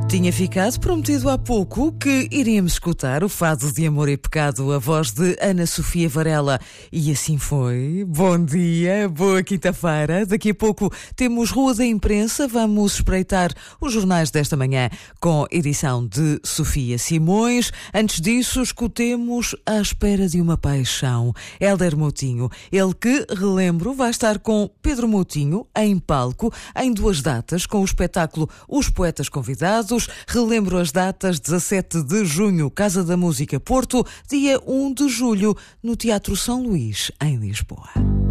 Tinha ficado prometido há pouco que iríamos escutar o Fado de Amor e Pecado, a voz de Ana Sofia Varela. E assim foi. Bom dia, boa quinta-feira. Daqui a pouco temos Rua da Imprensa. Vamos espreitar os jornais desta manhã com edição de Sofia Simões. Antes disso, escutemos À Espera de uma Paixão. Hélder Moutinho, ele que, relembro, vai estar com Pedro Moutinho em palco em 2 datas com o espetáculo Os Poetas Convidados. Relembro as datas: 17 de junho, Casa da Música Porto, dia 1 de julho, no Teatro São Luís, em Lisboa.